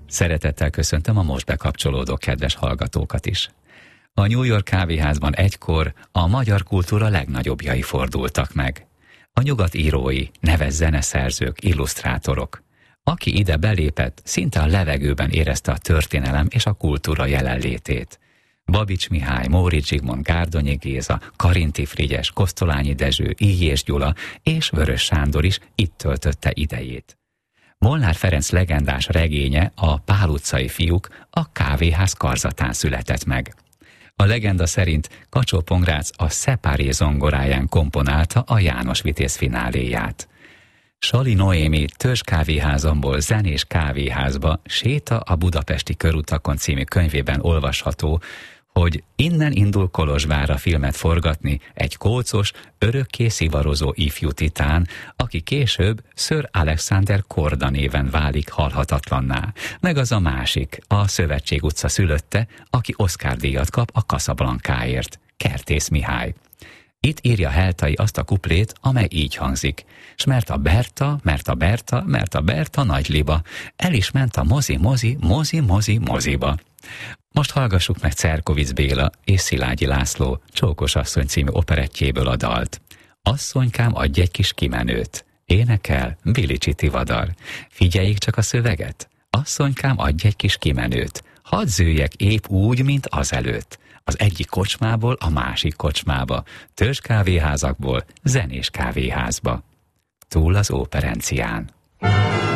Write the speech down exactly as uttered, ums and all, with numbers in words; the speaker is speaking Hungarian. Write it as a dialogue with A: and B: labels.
A: Szeretettel köszöntöm a most bekapcsolódó kedves hallgatókat is. A New York kávéházban egykor a magyar kultúra legnagyobbjai fordultak meg. A nyugat írói, neves zeneszerzők, illusztrátorok. Aki ide belépett, szinte a levegőben érezte a történelem és a kultúra jelenlétét. Babics Mihály, Móricz Zsigmond, Gárdonyi Géza, Karinti Frigyes, Kosztolányi Dezső, Illyés Gyula és Vörös Sándor is itt töltötte idejét. Molnár Ferenc legendás regénye, a Pál utcai fiúk a kávéház karzatán született meg. A legenda szerint Kacsó-Pongrác a Szepáré zongoráján komponálta a János Vitéz fináléját. Sali Noémi Törzskávéházamból zenés kávéházba, séta a budapesti körutakon című könyvében olvasható, hogy innen indul Kolozsvárra filmet forgatni egy kócos, örökké szivarozó ifjú titán, aki később Sir Alexander Korda néven válik halhatatlanná, meg az a másik, a Szövetség utca szülötte, aki Oscar-díjat kap a Casablancaért, Kertész Mihály. Itt írja Heltai azt a kuplét, amely így hangzik: s mert a Berta, mert a Berta, mert a Berta nagy liba, el is ment a mozi, mozi, mozi, mozi, moziba. Most hallgassuk meg Cerkovics Béla és Szilágyi László Csókos asszony című operettjéből a dalt. Asszonykám, adj egy kis kimenőt, énekel Bilicsi Tivadar. Figyeljék csak a szöveget. Asszonykám, adj egy kis kimenőt, hadd zőjek épp úgy, mint azelőtt. Az egyik kocsmából a másik kocsmába, törzskávéházakból zenés kávéházba. Túl az óperencián.